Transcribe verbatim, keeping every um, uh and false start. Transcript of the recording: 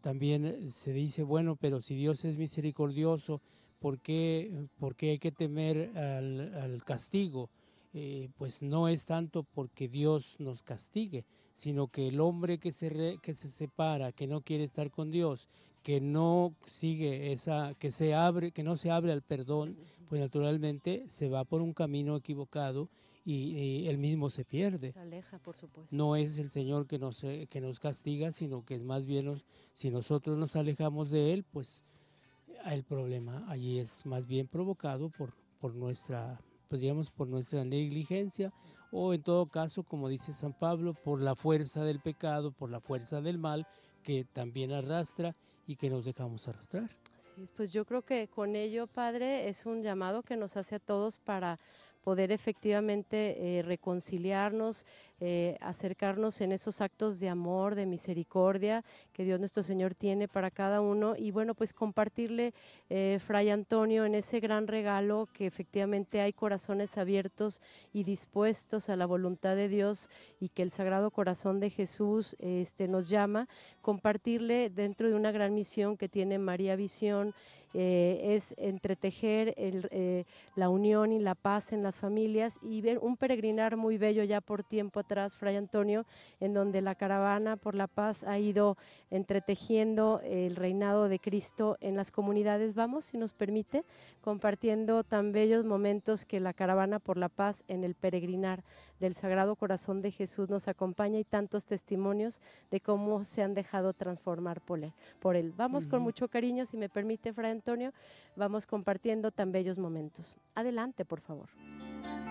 también eh, se dice, bueno, pero si Dios es misericordioso, ¿por qué, por qué hay que temer al, al castigo? Eh, pues no es tanto porque Dios nos castigue, sino que el hombre que se, re- que se separa, que no quiere estar con Dios, que no sigue esa, que se abre, que no se abre al perdón, pues naturalmente se va por un camino equivocado y, y él mismo se pierde. Se aleja, por supuesto. No es el Señor que nos, eh, que nos castiga, sino que es más bien nos- si nosotros nos alejamos de Él, pues el problema allí es más bien provocado por, por nuestra, podríamos, por nuestra negligencia o en todo caso, como dice San Pablo, por la fuerza del pecado, por la fuerza del mal que también arrastra y que nos dejamos arrastrar. Así es, pues yo creo que con ello, Padre, es un llamado que nos hace a todos para poder efectivamente eh, reconciliarnos, eh, acercarnos en esos actos de amor, de misericordia que Dios nuestro Señor tiene para cada uno y bueno, pues compartirle, eh, Fray Antonio, en ese gran regalo que efectivamente hay corazones abiertos y dispuestos a la voluntad de Dios y que el Sagrado Corazón de Jesús este, nos llama, compartirle dentro de una gran misión que tiene María Visión, eh, es entretejer el, eh, la unión y la paz en las familias y ver un peregrinar muy bello ya por tiempo atrás, Fray Antonio, en donde la caravana por la paz ha ido entretejiendo el reinado de Cristo en las comunidades. Vamos, si nos permite, compartiendo tan bellos momentos que la caravana por la paz en el peregrinar del Sagrado Corazón de Jesús nos acompaña y tantos testimonios de cómo se han dejado transformar por él. Por él. Vamos con Ujú. mucho cariño, si me permite, Fray Antonio, vamos compartiendo tan bellos momentos. Adelante, por favor.